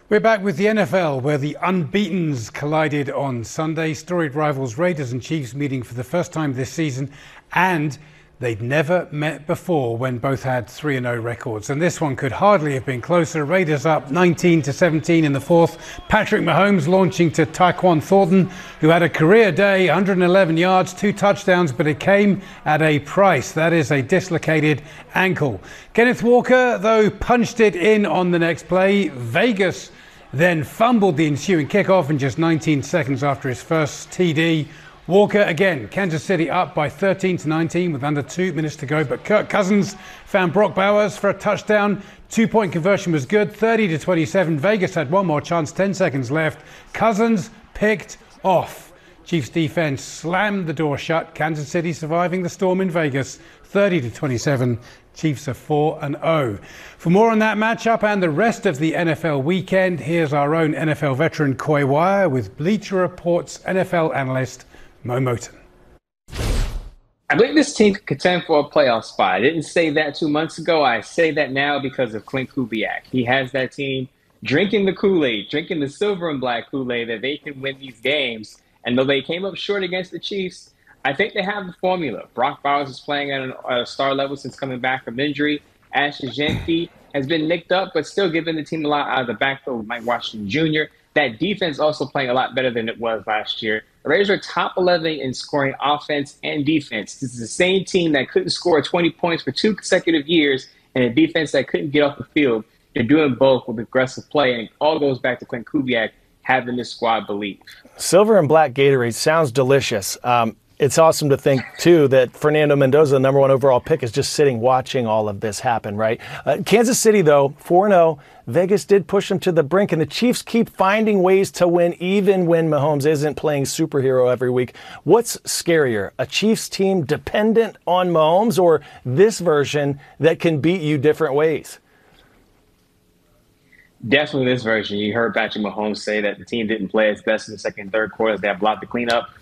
We're back with the NFL, where the unbeatens collided on Sunday. Storied rivals Raiders and Chiefs meeting for the first time this season, and they'd never met before when both had 3-0 records. And this one could hardly have been closer. Raiders up 19-17 in the fourth. Patrick Mahomes launching to Tyquan Thornton, who had a career day, 111 yards, 2 touchdowns, but it came at a price. That is a dislocated ankle. Kenneth Walker, though, punched it in on the next play. Vegas then fumbled the ensuing kickoff in just 19 seconds after his first TD. Walker again, Kansas City up by 13-19 with under 2 minutes to go, but Kirk Cousins found Brock Bowers for a touchdown. 2-point conversion was good, 30-27. Vegas had one more chance, 10 seconds left. Cousins picked off. Chiefs defense slammed the door shut. Kansas City surviving the storm in Vegas, 30-27. Chiefs are 4-0. For more on that matchup and the rest of the NFL weekend, here's our own NFL veteran Coy Wire with Bleacher Report's NFL analyst Mo Moton. I believe this team could contend for a playoff spot. I didn't say that 2 months ago. I say that now because of Clint Kubiak. He has that team drinking the Kool-Aid, drinking the silver and black Kool-Aid that they can win these games. And though they came up short against the Chiefs, I think they have the formula. Brock Bowers is playing at a star level since coming back from injury. Ashton Jeanty has been nicked up, but still giving the team a lot out of the backfield with Mike Washington Jr. That defense also playing a lot better than it was last year. The Raiders are top 11 in scoring offense and defense. This is the same team that couldn't score 20 points for 2 consecutive years and a defense that couldn't get off the field. They're doing both with aggressive play, and it all goes back to Clint Kubiak having this squad believe. Silver and black Gatorade sounds delicious. It's awesome to think, too, that Fernando Mendoza, the number 1 overall pick, is just sitting watching all of this happen, right? Kansas City, though, 4-0. Vegas did push them to the brink, and the Chiefs keep finding ways to win even when Mahomes isn't playing superhero every week. What's scarier, a Chiefs team dependent on Mahomes or this version that can beat you different ways? Definitely this version. You heard Patrick Mahomes say that the team didn't play its best in the second and third quarters. They had a lot to clean up.